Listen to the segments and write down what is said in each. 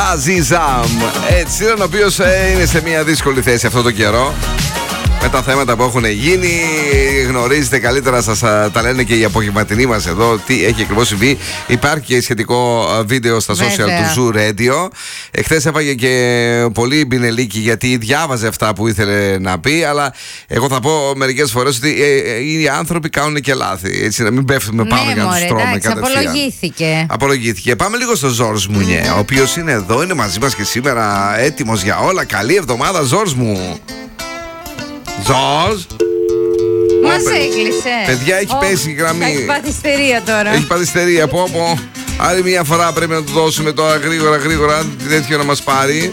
Αζίζαμ. Έτσι, ο οποίος είναι σε μια δύσκολη θέση αυτό το καιρό. Με τα θέματα που έχουν γίνει, γνωρίζετε καλύτερα, σας τα λένε και οι απογευματινοί μας εδώ τι έχει ακριβώς συμβεί. Υπάρχει και σχετικό βίντεο στα social του Zoo Radio. Εχθές έφαγε και πολύ μπινελίκι γιατί διάβαζε αυτά που ήθελε να πει. Αλλά εγώ θα πω μερικές φορές ότι οι άνθρωποι κάνουν και λάθη. Έτσι, να μην πέφτουμε πάνω για να τους τρώμε κατευθείαν. Απολογήθηκε. Πάμε λίγο στο Ζόρζ Μουνιέ, ο οποίος είναι εδώ, είναι μαζί μας και σήμερα, έτοιμος για όλα. Καλή εβδομάδα, Ζόρζ μου. Ζορζ. Μας έκλεισε. Παιδιά, έχει πέσει η γραμμή. Έχει πάθει ιστερία τώρα. Έχει πάθει ιστερία. Πω. Άλλη μια φορά πρέπει να του δώσουμε τώρα γρήγορα τέτοιο να μας πάρει.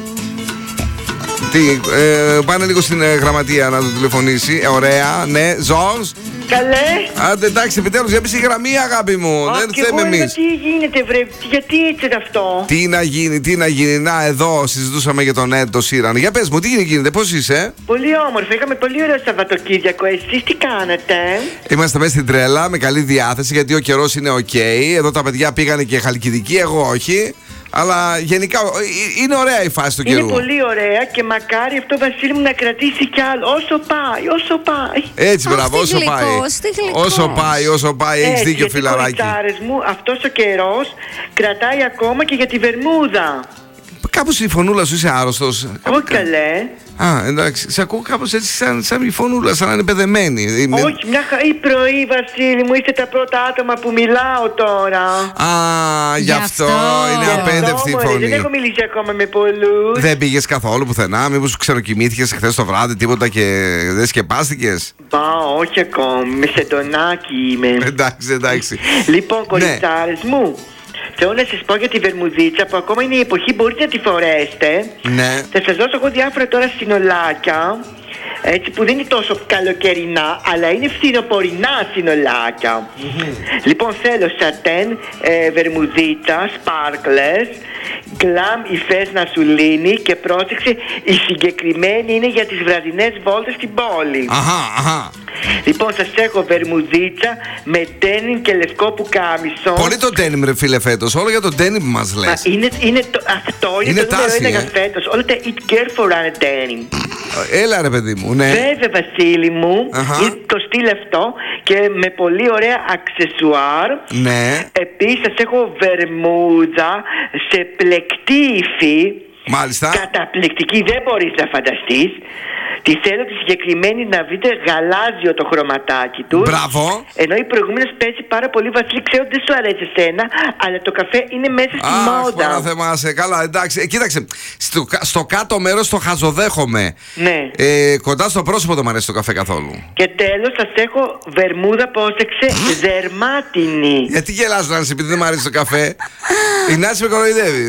Πάνε λίγο στην γραμματεία να του τηλεφωνήσει. Ωραία, ναι, Ζορζ. Καλέ. Άντε, εντάξει, επιτέλους έπεσε η γραμμή, αγάπη μου. Δεν θέμε εμείς. Τι γίνεται, βρε, γιατί έτσι είναι αυτό. Τι να γίνει. Να, εδώ συζητούσαμε για τον Ed, το Σίραν. Για πες μου, τι γίνεται, πώς είσαι? Πολύ όμορφα, είχαμε πολύ ωραίο Σαββατοκύριακο. Εσείς τι κάνατε? Είμαστε μέσα στην τρέλα, με καλή διάθεση, γιατί ο καιρός είναι ok. Εδώ τα παιδιά πήγανε και Χαλκιδική, εγώ όχι. Αλλά γενικά είναι ωραία η φάση του καιρού. Είναι πολύ ωραία και μακάρι αυτό, Βασίλη μου, να κρατήσει κι άλλο. Όσο πάει. Έτσι, μπράβο, όσο πάει. Έχεις δίκιο, φιλαράκι. Μου, αυτός ο καιρός κρατάει ακόμα και για τη Βερμούδα. Κάπως η φωνούλα σου είσαι άρρωστος. Όχι καλέ. Εντάξει, σε ακούω κάπως έτσι σαν η φωνούλα, σαν να είναι παιδεμένη. Όχι, μια χαρά πρωί, Βασίλη μου, είστε τα πρώτα άτομα που μιλάω τώρα. Γι' αυτό είναι απέντευτη η φωνή. Δεν έχω μιλήσει ακόμα με πολλούς. Δεν πήγες καθόλου πουθενά, μήπως ξενοκοιμήθηκες χθες το βράδυ, τίποτα και δεν σκεπάστηκες? Όχι ακόμη, με σεντονάκι είμαι. Εντάξει. Λοιπόν, κοριτσάρες μου, θέλω να σας πω για τη βερμουδίτσα που ακόμα είναι η εποχή, μπορείτε να τη φορέσετε. Ναι. Θα σας δώσω εγώ διάφορα τώρα συνολάκια, έτσι, που δεν είναι τόσο καλοκαιρινά, αλλά είναι φθινοπορεινά συνολάκια. Λοιπόν, θέλω σατέν, βερμουδίτσα, sparklers, γκλάμ υφές να σου λύνει, και πρόσεξε, η συγκεκριμένη είναι για τις βραδινές βόλτες στην πόλη. Αχα. Λοιπόν, σας έχω βερμουδίτσα με ντένιμ και λευκό πουκάμισο. Πολύ το ντένιμ, ρε φίλε, φέτος. Όλο για το ντένιμ μας λες. Αυτό είναι το νούμερο 1 για φέτος. Όλα τα It Care φοράνε ντένιμ. Έλα, ρε παιδί μου, ναι. Βέβαια, Βασίλη μου, είναι το στυλ αυτό και με πολύ ωραία αξεσουάρ. Ναι. Επίσης σας έχω βερμούδα σε πλεκτή υφή. Μάλιστα. Καταπληκτική, δεν μπορείς να φανταστείς. Τη θέλω τη συγκεκριμένη να βρείτε γαλάζιο το χρωματάκι του. Μπράβο. Ενώ η προηγούμενη παίζει πάρα πολύ, Βασίλη. Ξέρω ότι δεν σου αρέσει εσένα, αλλά το καφέ είναι μέσα στη μόδα. Θυμάσαι. Καλά, εντάξει. Κοίταξε. Στο κάτω μέρος το χαζοδέχομαι. Ναι. Κοντά στο πρόσωπο δεν μου αρέσει το καφέ καθόλου. Και τέλος, σας έχω βερμούδα, πρόσεξε, δερμάτινη. Γιατί γελάς, Νάνση, επειδή δεν μου αρέσει το καφέ? Η Νάνση με κοροϊδεύει.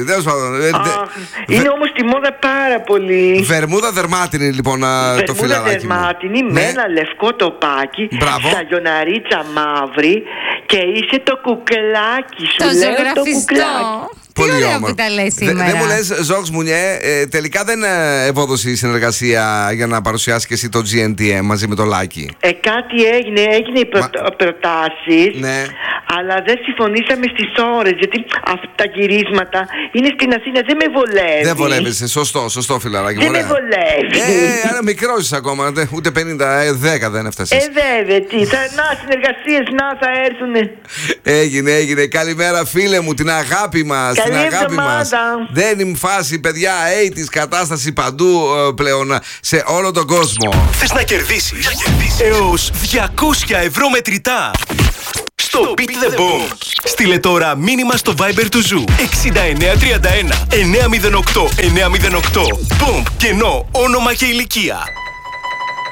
Είναι όμως τη μόδα πάρα πολύ. Βερμούδα δερμάτινη, λοιπόν. Βερμούδα δερμάτινη με ένα λευκό τοπάκι, σαγιοναρίτσα μαύρη, και είσαι το κουκλάκι σου. Το ζωγραφιστό. Πολύ ωραία όμορφο. που τα λες σήμερα. Δεν μου λες, Ζόρζ Μουνιέ, τελικά δεν ευόδωσε η συνεργασία για να παρουσιάσει και εσύ το GNTM μαζί με το Λάκη? Κάτι έγινε οι προτάσεις, ναι. Αλλά δεν συμφωνήσαμε στις ώρες, γιατί αυτά τα γυρίσματα είναι στην Αθήνα, δεν με βολεύει. Δεν βολεύεσαι, σωστό φιλαράκι. Δεν με βολεύει. Άρα μικρός είσαι ακόμα, ούτε 50, 10 δεν έφτασες. Βέβαια, συνεργασίες θα έρθουνε. Έγινε. Καλημέρα, φίλε μου, την αγάπη μας. Καλή εβδομάδα. Δεν είμαι φάση, παιδιά, της κατάσταση παντού πλέον σε όλο τον κόσμο. Θες να κερδίσεις έως 200 ευρώ μετρητά στο Beat the Boom? Στείλε τώρα μήνυμα στο Viber του Ζου 6931 908 908. Boom, κενό, όνομα και ηλικία.